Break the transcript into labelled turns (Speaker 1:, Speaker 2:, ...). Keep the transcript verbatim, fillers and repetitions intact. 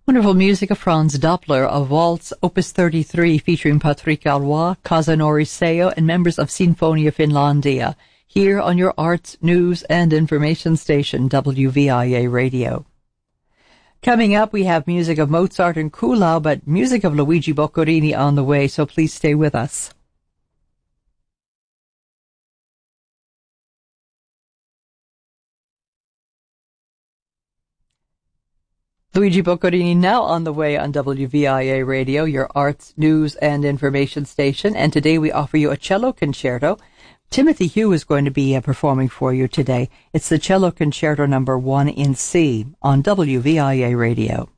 Speaker 1: Wonderful music of Franz Doppler, a waltz opus thirty-three featuring Patrick Arroy, Kazunori Seo, and members of Sinfonia Finlandia, here on your arts, news, and information station, W V I A Radio. Coming up, we have music of Mozart and Kuhlau, but music of Luigi Boccherini on the way, so please stay with us. Luigi Boccherini now on the way on W V I A Radio, your arts, news, and information station. And today we offer you a cello concerto. Timothy Hugh is going to be uh, performing for you today. It's the cello concerto number one in C on W V I A Radio.